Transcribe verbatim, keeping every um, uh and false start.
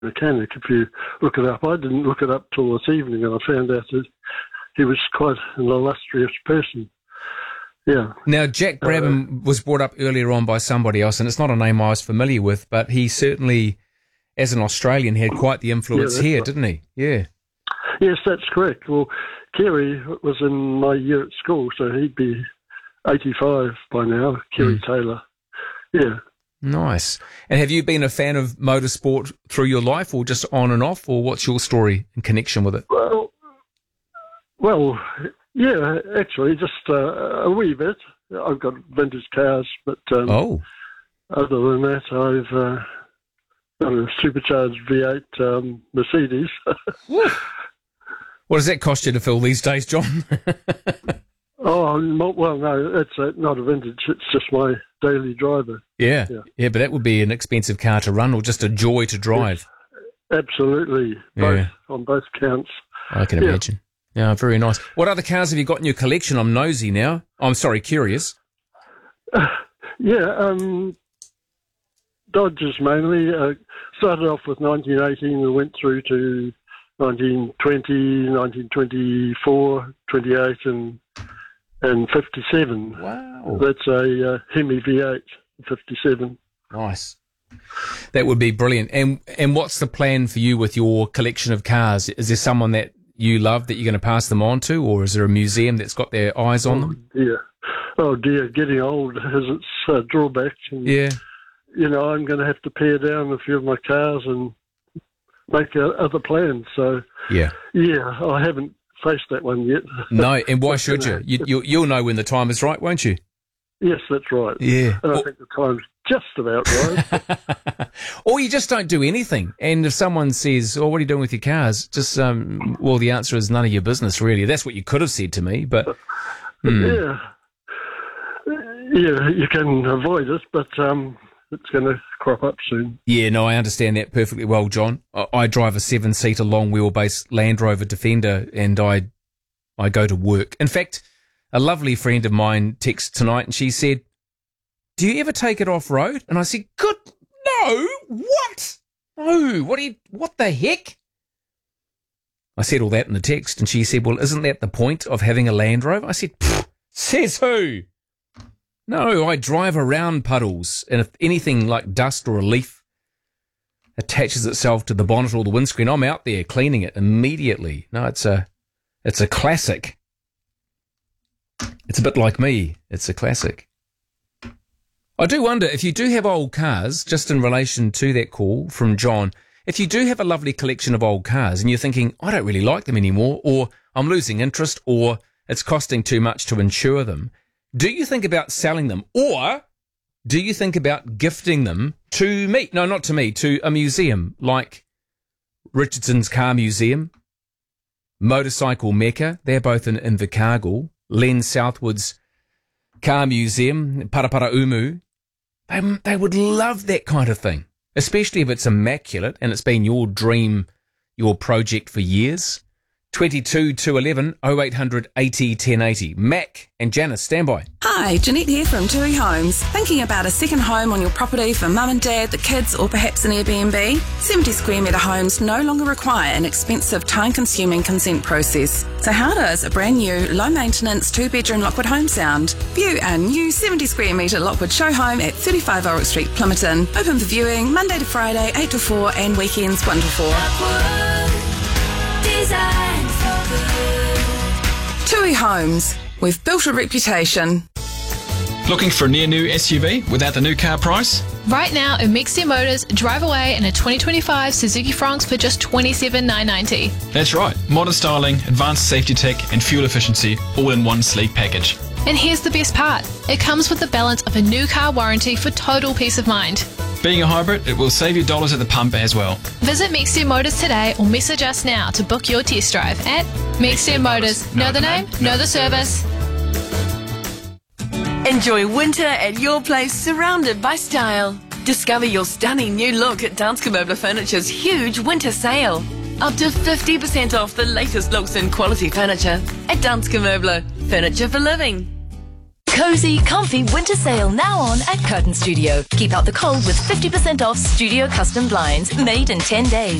mechanic if you look it up. I didn't look it up till this evening, and I found out that he was quite an illustrious person. Yeah. Now, Jack Brabham uh, was brought up earlier on by somebody else, and it's not a name I was familiar with, but he certainly, as an Australian, had quite the influence yeah, here, right. didn't he? Yeah. Yes, that's correct. Well, Kerry was in my year at school, so he'd be eighty-five by now, Kerry mm. Taylor. Yeah. Nice. And have you been a fan of motorsport through your life, or just on and off, or what's your story in connection with it? Well, well yeah, actually, just uh, a wee bit. I've got vintage cars, but um, oh. other than that, I've uh, got a supercharged V eight um, Mercedes. What does that cost you to fill these days, John? Oh, well, no, it's a, not a vintage. It's just my daily driver. Yeah, yeah, yeah, but that would be an expensive car to run, or just a joy to drive. Yes, absolutely, both, yeah. on both counts. I can yeah. imagine. Yeah, very nice. What other cars have you got in your collection? I'm nosy now. I'm sorry, curious. Uh, yeah, um, Dodges mainly. Uh, started off with nineteen eighteen and went through to nineteen twenty, nineteen twenty-four, twenty-eight, and and fifty-seven. Wow. That's a uh, Hemi V eight, fifty-seven. Nice. That would be brilliant. And and what's the plan for you with your collection of cars? Is there someone that you love that you're going to pass them on to, or is there a museum that's got their eyes on them? Oh, dear. Oh, dear. Getting old has its uh, drawbacks. And, yeah. You know, I'm going to have to pare down a few of my cars and make uh, other plans. So, yeah. Yeah, I haven't faced that one yet. No, and why should you? you, you you'll know when the time is right, won't you? Yes, that's right. Yeah. And I well, think the time's just about right. Or you just don't do anything. And if someone says, oh, what are you doing with your cars? Just, um, well, the answer is none of your business, really. That's what you could have said to me, but... Hmm. Yeah. Yeah, you can avoid it, but um, it's going to crop up soon. Yeah, no, I understand that perfectly well, John. I, I drive a seven-seater long-wheelbase Land Rover Defender, and I, I go to work. In fact... A lovely friend of mine texted tonight and she said, do you ever take it off-road? And I said, good, no, what? No, what do you, what the heck? I said all that in the text and she said, well, isn't that the point of having a Land Rover? I said, says who? No, I drive around puddles, and if anything like dust or a leaf attaches itself to the bonnet or the windscreen, I'm out there cleaning it immediately. No, it's a, it's a classic. It's a bit like me. It's a classic. I do wonder if you do have old cars, just in relation to that call from John, if you do have a lovely collection of old cars and you're thinking, I don't really like them anymore, or I'm losing interest, or it's costing too much to insure them, do you think about selling them, or do you think about gifting them to me? No, not to me, to a museum like Richardson's Car Museum, Motorcycle Mecca, they're both in Invercargill, Len Southwood's Car Museum, Paraparaumu. They, they would love that kind of thing, especially if it's immaculate and it's been your dream, your project for years. twenty-two two eleven oh eight hundred eighty ten eighty. Mac and Janice, stand by. Hi, Jeanette here from Tui Homes. Thinking about a second home on your property for mum and dad, the kids, or perhaps an Airbnb? seventy square metre homes no longer require an expensive, time-consuming consent process. So how does a brand new, low-maintenance, two-bedroom Lockwood home sound? View our new seventy square metre Lockwood show home at thirty-five Ulrich Street, Plummerton. Open for viewing Monday to Friday, eight to four, and weekends one to four. Lockwood, design for good. Tui Homes. We've built a reputation. Looking for a near-new S U V without the new car price? Right now at Mexia Motors, drive away in a twenty twenty-five Suzuki Franx for just twenty-seven thousand nine hundred ninety dollars. That's right. Modern styling, advanced safety tech and fuel efficiency all in one sleek package. And here's the best part. It comes with the balance of a new car warranty for total peace of mind. Being a hybrid, it will save you dollars at the pump as well. Visit Mexia Motors today or message us now to book your test drive at Mexia Motors. Know the name, know the service. Enjoy winter at your place, surrounded by style. Discover your stunning new look at Danske Möbler Furniture's huge winter sale. Up to fifty percent off the latest looks in quality furniture at Danske Möbler. Furniture for living. Cozy, comfy winter sale now on at Curtain Studio. Keep out the cold with fifty percent off studio custom blinds made in ten days.